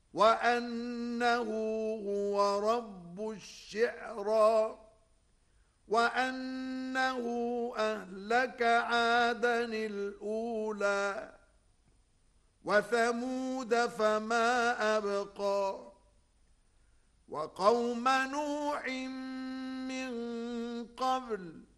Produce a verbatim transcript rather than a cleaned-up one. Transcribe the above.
وأنه هو رب الشعرى وأنه أهلك عادا الأولى وثمود فما أبقى وقوم نوح من قبل